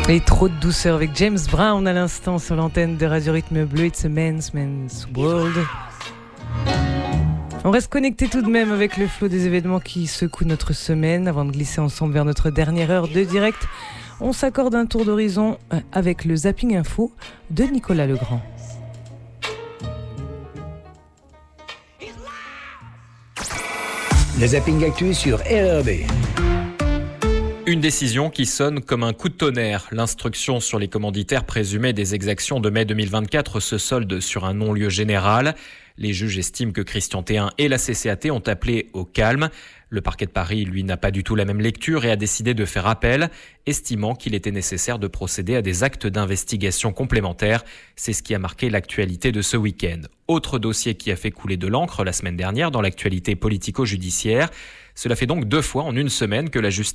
Et trop de douceur avec James Brown à l'instant sur l'antenne de Radio Rythme Bleu. It's a man's world. On reste connecté tout de même avec le flot des événements qui secouent notre semaine. Avant de glisser ensemble vers notre dernière heure de direct, on s'accorde un tour d'horizon avec le Zapping Info de Nicolas Legrand. Le Zapping Actu sur RRB. Une décision qui sonne comme un coup de tonnerre. L'instruction sur les commanditaires présumés des exactions de mai 2024 se solde sur un non-lieu général. Les juges estiment que Christian Théin et la CCAT ont appelé au calme. Le parquet de Paris, lui, n'a pas du tout la même lecture et a décidé de faire appel, estimant qu'il était nécessaire de procéder à des actes d'investigation complémentaires. C'est ce qui a marqué l'actualité de ce week-end. Autre dossier qui a fait couler de l'encre la semaine dernière dans l'actualité politico-judiciaire. Cela fait donc 2 fois en une semaine que la justice